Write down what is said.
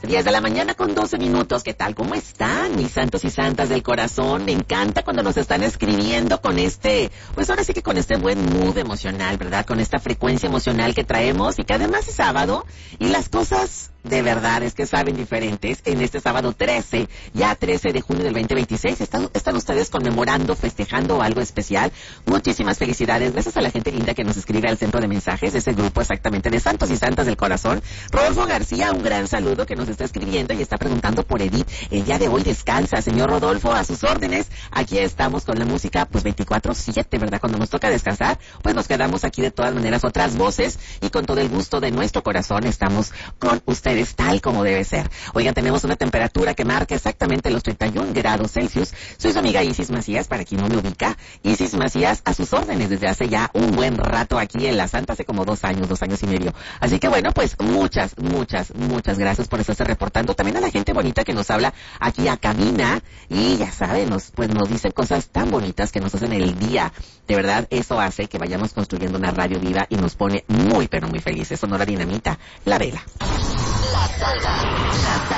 10 de la mañana con 12 minutos. ¿Qué tal? ¿Cómo están, mis santos y santas del corazón? Me encanta cuando nos están escribiendo con pues ahora sí que con este buen mood emocional, ¿verdad? Con esta frecuencia emocional que traemos y que además es sábado y las cosas de verdad es que saben diferentes. En este sábado 13, ya 13 de junio del 2026, están ustedes conmemorando, festejando algo especial. Muchísimas felicidades. Gracias a la gente linda que nos escribe al centro de mensajes, ese grupo exactamente de santos y santas del corazón. Rodolfo García, un gran saludo, que nos está escribiendo y está preguntando por Edith. El día de hoy descansa, señor Rodolfo, a sus órdenes. Aquí estamos con la música, pues 24/7, ¿verdad? Cuando nos toca descansar, pues nos quedamos aquí de todas maneras, otras voces, y con todo el gusto de nuestro corazón estamos con ustedes tal como debe ser. Oigan, tenemos una temperatura que marca exactamente los 31 grados Celsius. Soy su amiga Isis Macías, para quien no me ubica. Isis Macías, a sus órdenes desde hace ya un buen rato aquí en La Santa, hace como 2 años y medio. Así que bueno, pues muchas gracias por estarse reportando. También a la gente bonita que nos habla aquí a cabina y ya saben, nos dicen cosas tan bonitas que nos hacen el día. De verdad, eso hace que vayamos construyendo una radio viva y nos pone muy, pero muy felices. Sonora Dinamita, La Vela. La Santa.